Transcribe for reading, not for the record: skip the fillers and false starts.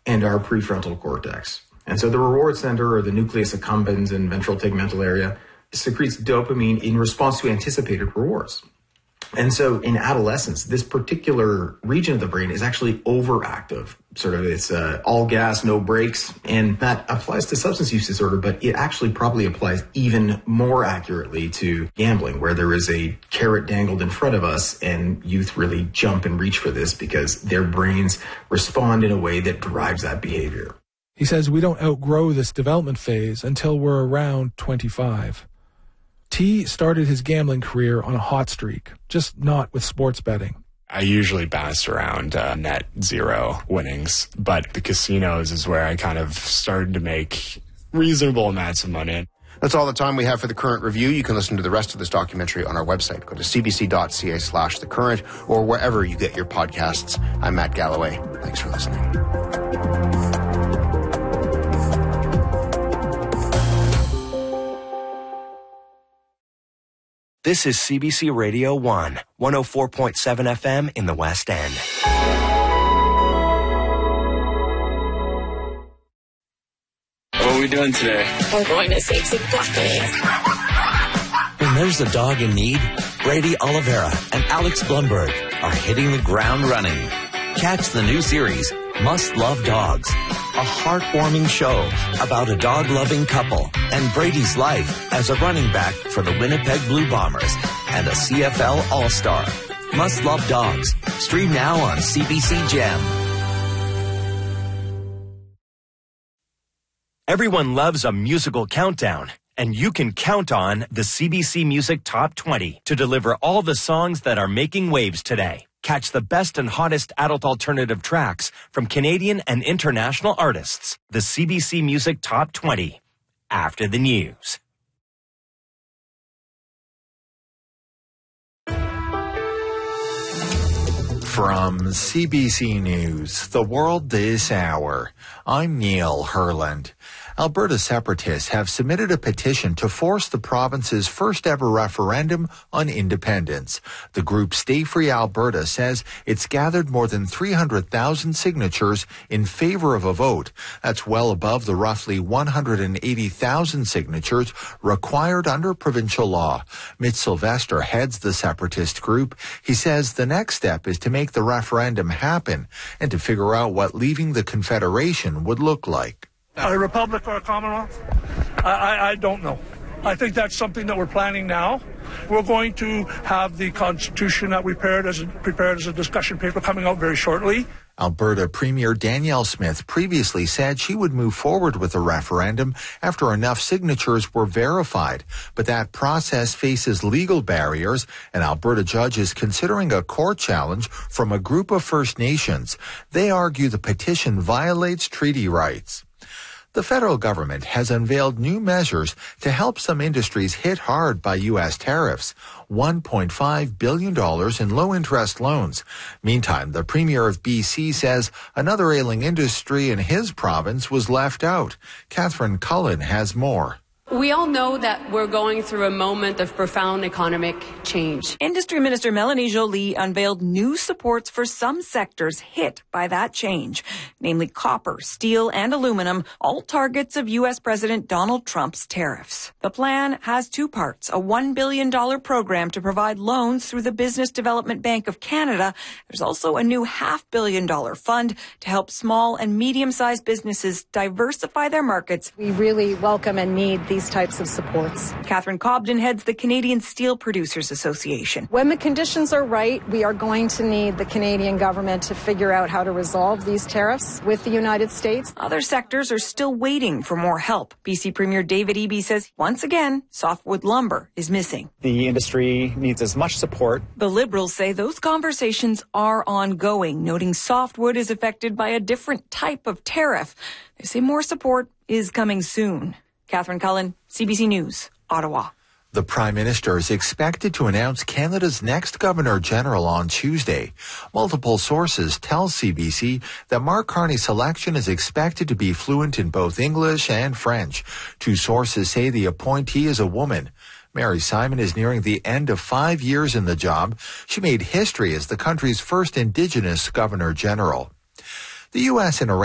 and our prefrontal cortex. And so the reward center, or the nucleus accumbens and ventral tegmental area, secretes dopamine in response to anticipated rewards. And so in adolescence, this particular region of the brain is actually overactive. Sort of it's all gas, no brakes. And that applies to substance use disorder, but it actually probably applies even more accurately to gambling, where there is a carrot dangled in front of us and youth really jump and reach for this because their brains respond in a way that drives that behavior. He says we don't outgrow this development phase until we're around 25. T started his gambling career on a hot streak, just not with sports betting. I usually bounce around net zero winnings, but the casinos is where I kind of started to make reasonable amounts of money. That's all the time we have for The Current Review. You can listen to the rest of this documentary on our website. Go to cbc.ca/thecurrent or wherever you get your podcasts. I'm Matt Galloway. Thanks for listening. This is CBC Radio 1, 104.7 FM in the West End. What are we doing today? We're going to save some puppies. When there's a dog in need, Brady Oliveira and Alex Blumberg are hitting the ground running. Catch the new series, Must Love Dogs, a heartwarming show about a dog-loving couple and Brady's life as a running back for the Winnipeg Blue Bombers and a CFL All-Star. Must Love Dogs. Stream now on CBC Gem. Everyone loves a musical countdown, and you can count on the CBC Music Top 20 to deliver all the songs that are making waves today. Catch the best and hottest adult alternative tracks from Canadian and international artists. The CBC Music Top 20. After the news. From CBC News, The World This Hour, I'm Neil Herland. Alberta separatists have submitted a petition to force the province's first ever referendum on independence. The group Stay Free Alberta says it's gathered more than 300,000 signatures in favor of a vote. That's well above the roughly 180,000 signatures required under provincial law. Mitch Sylvester heads the separatist group. He says the next step is to make the referendum happen and to figure out what leaving the Confederation would look like. A republic or a commonwealth? I don't know. I think that's something that we're planning now. We're going to have the Constitution that we prepared as a discussion paper coming out very shortly. Alberta Premier Danielle Smith previously said she would move forward with the referendum after enough signatures were verified. But that process faces legal barriers. An Alberta judge is considering a court challenge from a group of First Nations. They argue the petition violates treaty rights. The federal government has unveiled new measures to help some industries hit hard by U.S. tariffs. $1.5 billion in low-interest loans. Meantime, the Premier of BC says another ailing industry in his province was left out. Catherine Cullen has more. We all know that we're going through a moment of profound economic change. Industry Minister Melanie Joly unveiled new supports for some sectors hit by that change, namely copper, steel, and aluminum, all targets of U.S. President Donald Trump's tariffs. The plan has two parts, a $1 billion program to provide loans through the Business Development Bank of Canada. There's also a new $500 million fund to help small and medium-sized businesses diversify their markets. We really welcome and need these types of supports. Catherine Cobden heads the Canadian Steel Producers Association. When the conditions are right, we are going to need the Canadian government to figure out how to resolve these tariffs with the United States. Other sectors are still waiting for more help. BC Premier David Eby says, once again, softwood lumber is missing. The industry needs as much support. The Liberals say those conversations are ongoing, noting softwood is affected by a different type of tariff. They say more support is coming soon. Catherine Cullen, CBC News, Ottawa. The Prime Minister is expected to announce Canada's next Governor-General on Tuesday. Multiple sources tell CBC that Mark Carney's selection is expected to be fluent in both English and French. Two sources say the appointee is a woman. Mary Simon is nearing the end of 5 years in the job. She made history as the country's first Indigenous Governor-General. The U.S. and Iran